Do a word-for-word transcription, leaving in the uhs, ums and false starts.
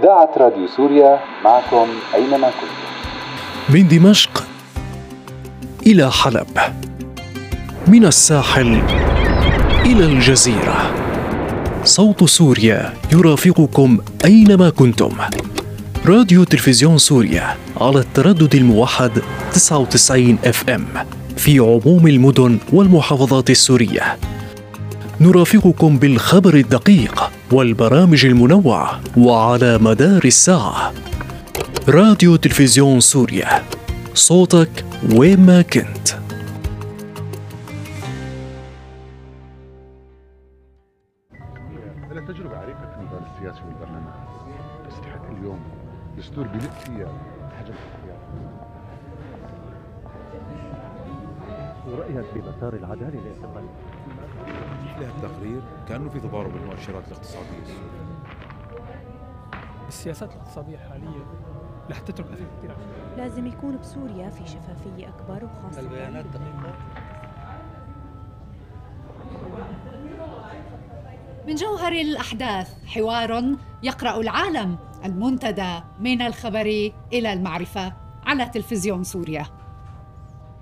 إذاعة راديو سوريا معكم أينما كنتم. من دمشق إلى حلب، من الساحل إلى الجزيرة، صوت سوريا يرافقكم أينما كنتم. راديو تلفزيون سوريا على التردد الموحد تسعة وتسعين اف ام في عموم المدن والمحافظات السورية. نرافقكم بالخبر الدقيق والبرامج المنوعة وعلى مدار الساعة. راديو تلفزيون سوريا، صوتك وين ما كنت. لها تجربة عريقة في المجال السياسي والبرلمان، تستحق اليوم دستور بلد فيها حجم الاختيار. ورأيك بمسار العدالة لاعتقال لها التقرير كأنه في تضارب بالمؤشرات الاقتصادية السورية. السياسات الاقتصادية الحالية رح تترك أثر كثير. لازم يكون بسوريا في شفافية أكبر وخاصة البيانات دقيقة. من جوهر الأحداث حوار يقرأ العالم، المنتدى من الخبر إلى المعرفة على تلفزيون سوريا.